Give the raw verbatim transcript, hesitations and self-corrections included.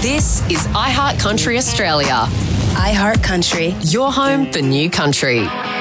This is iHeart Country Australia. iHeart Country. Your home for new country.